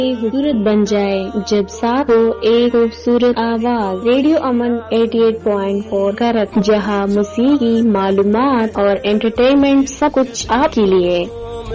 खूबसूरत बन जाए जब साथ हो एक खूबसूरत आवाज। रेडियो अमन 88.4 करक, जहां मौसीकी, मालूमात और एंटरटेनमेंट सब कुछ आपके लिए।